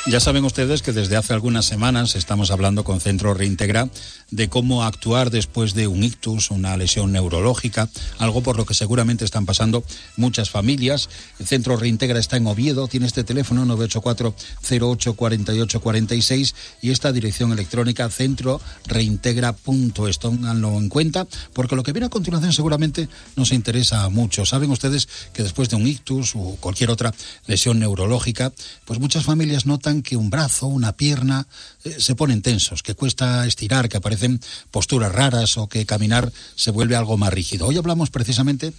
Ya saben ustedes que desde hace algunas semanas estamos hablando con Centro Reintegra de cómo actuar después de un ictus, una lesión neurológica, algo por lo que seguramente están pasando muchas familias. El Centro Reintegra está en Oviedo, tiene este teléfono 984-08-4846 y esta dirección electrónica centroreintegra.es. Tónganlo en cuenta porque lo que viene a continuación seguramente nos interesa mucho. Saben ustedes que después de un ictus o cualquier otra lesión neurológica, pues muchas familias notan que un brazo, una pierna se ponen tensos, que cuesta estirar, que aparecen posturas raras o que caminar se vuelve algo más rígido. Hoy hablamos precisamente